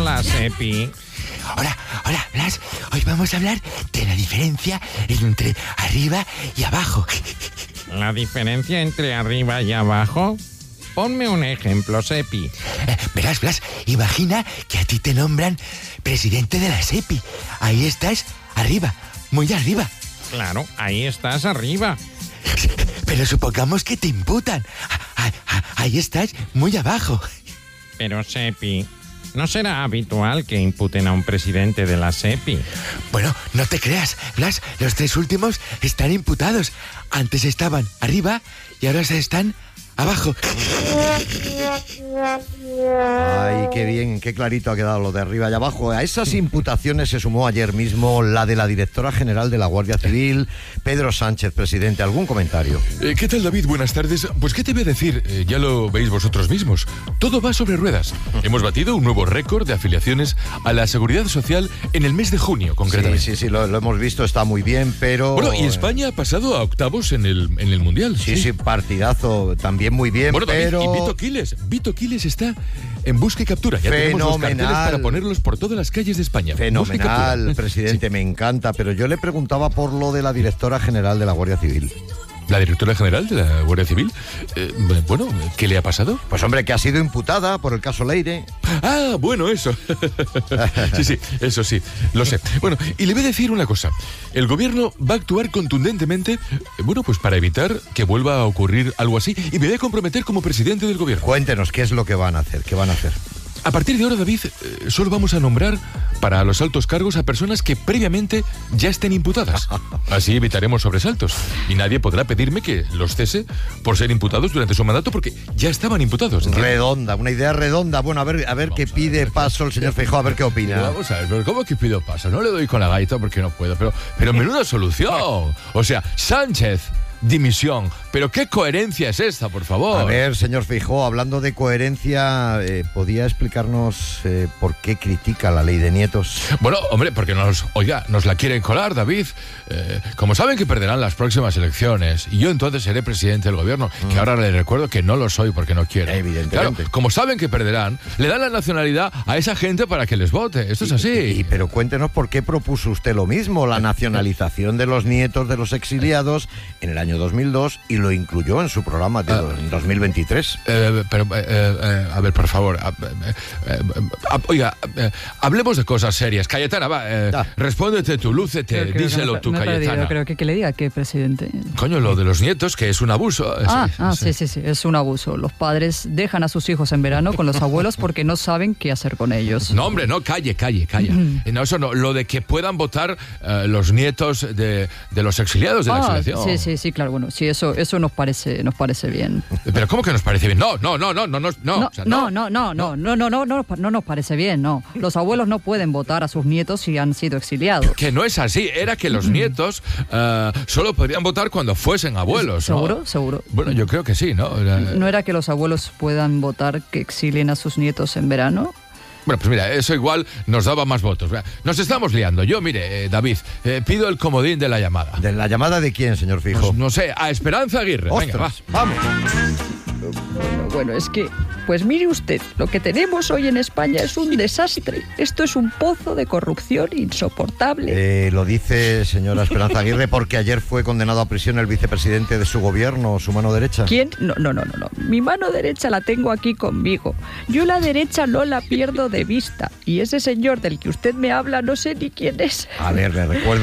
Hola, Sepi. Hola, Blas. Hoy vamos a hablar de la diferencia entre arriba y abajo. ¿La diferencia entre arriba y abajo? Ponme un ejemplo, Sepi. Verás, Blas, imagina que a ti te nombran presidente de la SEPI. Ahí estás, arriba, muy arriba. Claro, ahí estás arriba. Pero supongamos que te imputan. Ahí estás, muy abajo. Pero, Sepi, ¿no será habitual que imputen a un presidente de la SEPI? Bueno, no te creas, Blas, los tres últimos están imputados. Antes estaban arriba y ahora se están abajo. Ay, qué bien, qué clarito ha quedado lo de arriba y abajo. A esas imputaciones se sumó ayer mismo la de la directora general de la Guardia Civil, Pedro Sánchez, presidente. ¿Algún comentario? ¿Qué tal, David? Buenas tardes. Pues, ¿qué te voy a decir? Ya lo veis vosotros mismos. Todo va sobre ruedas. Hemos batido un nuevo récord de afiliaciones a la Seguridad Social en el mes de junio, concretamente. Sí, lo hemos visto, está muy bien, pero... Bueno, y España ha pasado a octavos en el Mundial. Sí, partidazo, también muy bien, bueno, David, pero... y Vito Quiles está en busca y captura. Ya tenemos los carteles para ponerlos por todas las calles de España. Fenomenal, presidente, sí. Me encanta, pero yo le preguntaba por lo de la directora general de la Guardia Civil. ¿La directora general de la Guardia Civil? Bueno, ¿qué le ha pasado? Pues hombre, que ha sido imputada por el caso Leire. Ah, bueno, eso. Sí, eso sí, lo sé. Bueno, y le voy a decir una cosa. El gobierno va a actuar contundentemente, pues para evitar que vuelva a ocurrir algo así, y me voy a comprometer como presidente del gobierno. Cuéntenos, ¿qué es lo que van a hacer? ¿Qué van a hacer? A partir de ahora, David, solo vamos a nombrar para los altos cargos a personas que previamente ya estén imputadas. Así evitaremos sobresaltos. Y nadie podrá pedirme que los cese por ser imputados durante su mandato porque ya estaban imputados. ¿Entiendes? Redonda, una idea redonda. Bueno, a ver qué pide paso el señor Feijóo, a ver qué opina. Vamos a ver, pero ¿cómo que pido paso? No le doy con la gaita porque no puedo, pero menuda solución. O sea, Sánchez, dimisión. Pero ¿qué coherencia es esta, por favor? A ver, señor Feijóo, hablando de coherencia, ¿podía explicarnos por qué critica la ley de nietos? Bueno, hombre, porque nos la quieren colar, David. Como saben que perderán las próximas elecciones, y yo entonces seré presidente del gobierno, que ahora le recuerdo que no lo soy porque no quiero. Evidentemente. Claro, como saben que perderán, le dan la nacionalidad a esa gente para que les vote. Esto es así. Pero cuéntenos por qué propuso usted lo mismo, la nacionalización de los nietos de los exiliados en el año 2002 y lo incluyó en su programa en 2023. A ver, por favor. Hablemos de cosas serias. Cayetana, respóndete tú, lúcete, díselo tú, Cayetana. Creo que le diga que, presidente. Coño, lo de los nietos, que es un abuso. Sí, es un abuso. Los padres dejan a sus hijos en verano con los abuelos porque no saben qué hacer con ellos. No, hombre, no, calla. No, eso no. Lo de que puedan votar los nietos de los exiliados de la exiliación. Sí, claro, bueno, sí, eso nos parece bien. Pero ¿cómo que nos parece bien? No nos parece bien, no. Los abuelos no pueden votar a sus nietos si han sido exiliados. Que no es así, era que los nietos solo podrían votar cuando fuesen abuelos, ¿no? Seguro. Bueno, yo creo que sí, ¿no? ¿No era que los abuelos puedan votar que exilien a sus nietos en verano? Bueno, pues mira, eso igual nos daba más votos. Nos estamos liando. Yo, mire, David, pido el comodín de la llamada. ¿De la llamada de quién, señor Feijóo? Pues, no sé, a Esperanza Aguirre. ¡Ostras! Venga, vamos. Bueno, es que, pues mire usted, lo que tenemos hoy en España es un desastre. Esto es un pozo de corrupción insoportable. Lo dice señora Esperanza Aguirre porque ayer fue condenado a prisión el vicepresidente de su gobierno, su mano derecha. ¿Quién? No. Mi mano derecha la tengo aquí conmigo. Yo la derecha no la pierdo de vista. Y ese señor del que usted me habla no sé ni quién es. A ver, le recuerdo